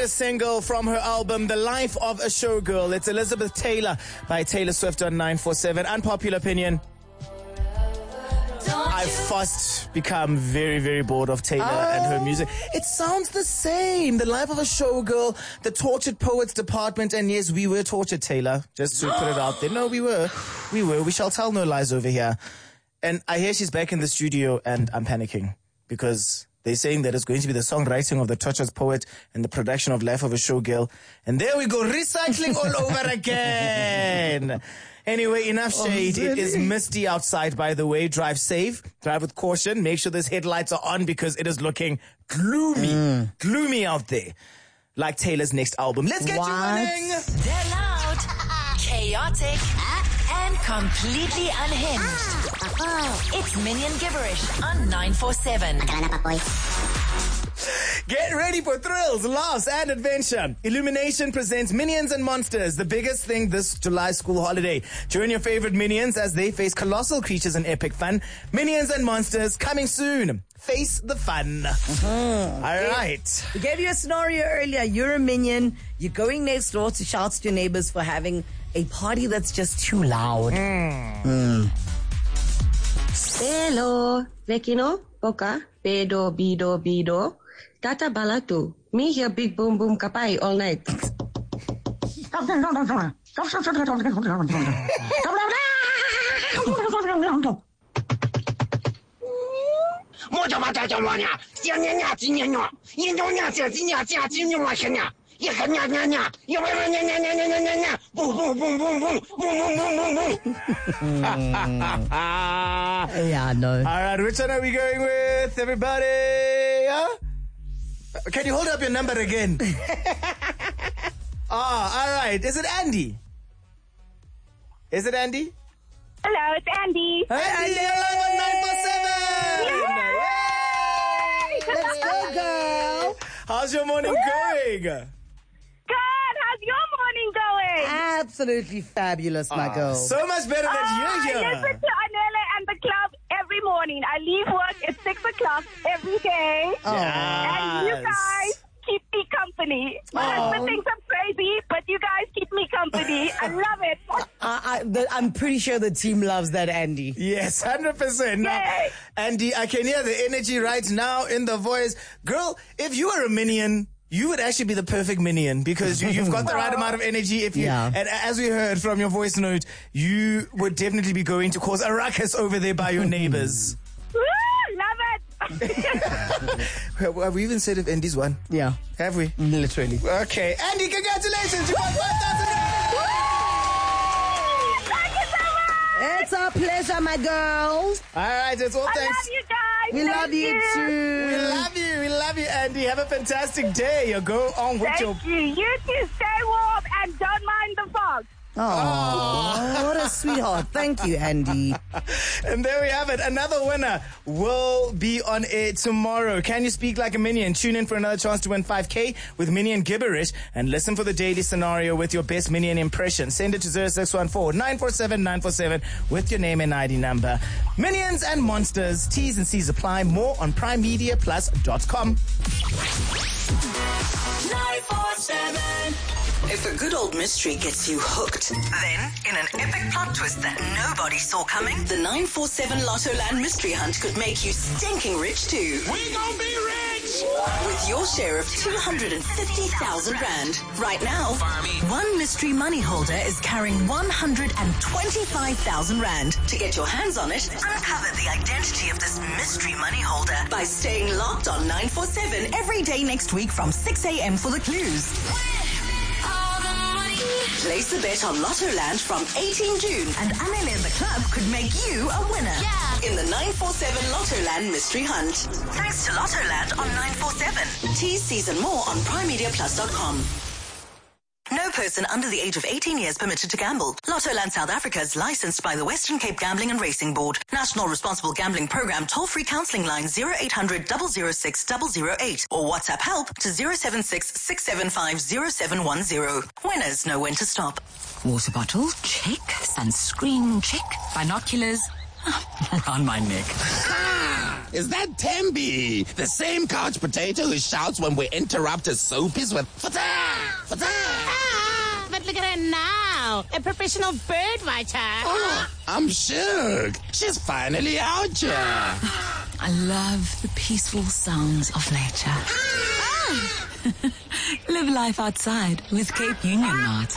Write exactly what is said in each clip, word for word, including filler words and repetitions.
latest single from her album, The Life of a Showgirl. It's Elizabeth Taylor by Taylor Swift on nine four seven. Unpopular opinion. I've fast become very, very bored of Taylor oh. and her music. It sounds the same. The Life of a Showgirl, the Tortured Poets Department, and yes, we were tortured, Taylor. Just to put it out there. No, we were. We were. We shall tell no lies over here. And I hear she's back in the studio, and I'm panicking because they're saying that it's going to be the songwriting of the Tortured Poet and the production of Life of a Showgirl. And there we go, recycling all over again. Anyway, enough shade. Oh, really? It is misty outside, by the way. Drive safe. Drive with caution. Make sure those headlights are on because it is looking gloomy. Mm. Gloomy out there. Like Taylor's next album. Let's get what? you running. They're loud, chaotic, and completely unhinged. It's Minion Gibberish on nine four seven. Get ready for thrills, laughs, and adventure. Illumination presents Minions and Monsters, the biggest thing this July school holiday. Join your favorite Minions as they face colossal creatures in epic fun. Minions and Monsters coming soon. Face the fun. Mm-hmm. All right. We gave you a scenario earlier. You're a Minion. You're going next door to shout to your neighbors for having a party that's just too loud. Mm. Mm. Hello, Vekino, Boka, Bedo, Bido, Bido. Tata Balatu, me hear big boom boom kapai all night. Moja mata jamanya, sia nya nya ji nya nya, yin nya nya jia ji nya jia ji nya ma xian nya, ye he nya nya nya, ye wa nya nya nya nya nya nya nya, boom boom boom boom boom, boom boom boom boom boom. Yeah, no. All right, which one are we going with, everybody? Huh? Can you hold up your number again? Ah, all right. Is it Andy? Is it Andy? Hello, it's Andy. Hey, Andy, hello on nine four seven. Let's go, girl. How's your morning Woo! going? Good. How's your morning going? Absolutely fabulous, my oh, girl. So much better than oh, you're here. I listen to Anele and the club every morning. I leave work at six o'clock every day. Oh. Yes. And you guys keep me company. My oh. husband thinks I'm crazy, but you guys keep me company. I love it. I, I, the, I'm pretty sure the team loves that, Andy. Yes, one hundred percent. Now, Andy, I can hear the energy right now in the voice. Girl, if you were a Minion, you would actually be the perfect Minion because you, you've got the right amount of energy. If you, yeah. And as we heard from your voice note, you would definitely be going to cause a ruckus over there by your neighbors. Woo, love it. Have we even said if Andy's won? Yeah. Have we? Literally. Okay. Andy, congratulations. You won five thousand rand. Thank you so much. It's a pleasure, my girl. All right. It's all I thanks. love you guys. We Thank love you, you too. We love you. We love you, Andy. Have a fantastic day. You go on with Thank your... you. You too. Stay warm and don't mind the fog. Oh, oh, what a sweetheart. Thank you, Andy. And there we have it. Another winner will be on air tomorrow. Can you speak like a Minion? Tune in for another chance to win five K with Minion Gibberish and listen for the daily scenario with your best Minion impression. Send it to zero six one four nine four seven nine four seven with your name and I D number. Minions and Monsters. T's and C's apply. More on prime media plus dot com. nine four seven. If a good old mystery gets you hooked, then in an epic plot twist that nobody saw coming, the nine four seven Lotto Land Mystery Hunt could make you stinking rich too. We gon' be rich! With your share of two hundred fifty thousand rand. Right now, one mystery money holder is carrying one hundred twenty-five thousand rand. To get your hands on it, uncover the identity of this mystery money holder by staying locked on nine four seven every day next week from six a.m. for the clues. Place a bet on Lotto Land from eighteenth June and Anele and the club could make you a winner. Yeah. In the nine four seven Lotto Land Mystery Hunt. Thanks to Lotto Land on nine four seven. T's, C's and more on prime media plus dot com. No person under the age of eighteen years permitted to gamble. Lottoland South Africa is licensed by the Western Cape Gambling and Racing Board. National Responsible Gambling Program toll-free counselling line zero eight hundred, zero zero six, zero zero eight or WhatsApp help to zero seven six, six seven five, zero seven one zero. Winners know when to stop. Water bottle, check. Sunscreen, check. Binoculars, around my neck. Is that Tembi? The same couch potato who shouts when we interrupt his soapies with fata, fata. Ah, but look at her now, a professional bird watcher. Oh, I'm shook. She's finally out here. I love the peaceful sounds of nature. Live life outside with Cape Union Mart.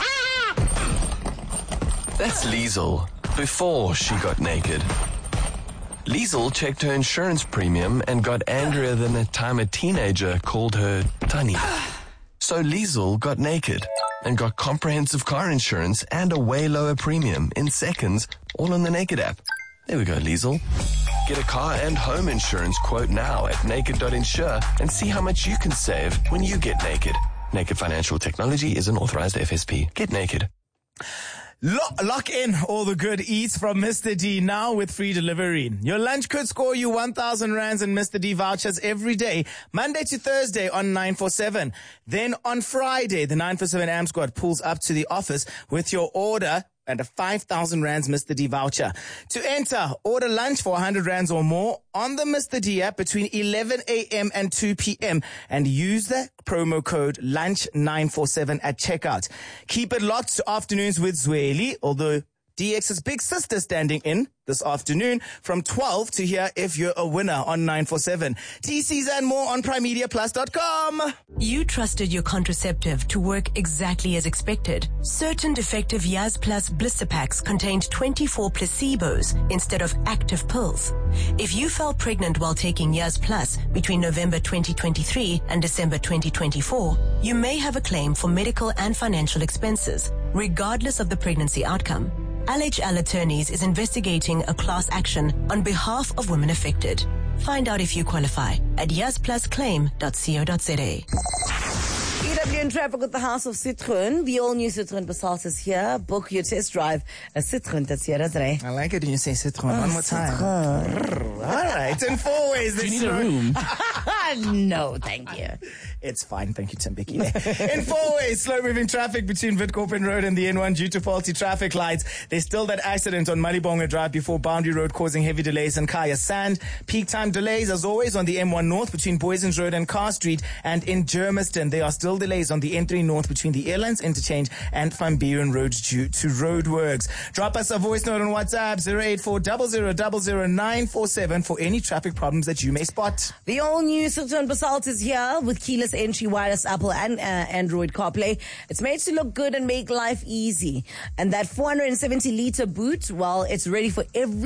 That's Liesel, before she got naked. Liesel checked her insurance premium and got angrier than the time a teenager called her Tunny. So Liesel got naked and got comprehensive car insurance and a way lower premium in seconds, all on the Naked app. There we go, Liesel. Get a car and home insurance quote now at naked dot insure and see how much you can save when you get naked. Naked Financial Technology is an authorized F S P. Get naked. Lock, lock in all the good eats from Mister D now with free delivery. Your lunch could score you one thousand rands in Mister D vouchers every day, Monday to Thursday on nine four seven. Then on Friday, the nine four seven A M Squad pulls up to the office with your order and a five thousand rands Mister D voucher. To enter, order lunch for one hundred rands or more on the Mister D app between eleven A M and two P M and use the promo code lunch nine four seven at checkout. Keep it locked to Afternoons with Zweli, although D X's big sister standing in this afternoon from twelve to hear if you're a winner on nine four seven. T Cs and more on prime media plus dot com. You trusted your contraceptive to work exactly as expected. Certain defective Yaz Plus blister packs contained twenty-four placebos instead of active pills. If you fell pregnant while taking Yaz Plus between November twenty twenty-three and December twenty twenty-four, you may have a claim for medical and financial expenses, regardless of the pregnancy outcome. L H L Attorneys is investigating a class action on behalf of women affected. Find out if you qualify at yaz plus claim dot co dot za. E W in traffic with the House of Citroen. The all-new Citroen Passat is here. Book your test drive. A Citroen that's here, that's right. I like it when you say Citroen. Oh, One more time. Citroen. All right. In four ways. Do you need a room? No, thank you. It's fine. Thank you, Tim Bicky. In four ways, slow-moving traffic between Witkoppen Road and the N one due to faulty traffic lights. There's still that accident on Malibonga Drive before Boundary Road causing heavy delays in Kaya Sand. Peak time delays, as always, on the M one North between Boysens Road and Carr Street. And in Germiston, there are still delays on the N three North between the Airlines Interchange and Van Buren Road due to roadworks. Drop us a voice note on WhatsApp, zero eight four zero zero zero zero nine four seven for any traffic problems that you may spot. The all-new Citroen Passat is here with keyless entry, wireless Apple and uh, Android CarPlay. It's made to look good and make life easy. And that four hundred seventy litre boot, well, it's ready for every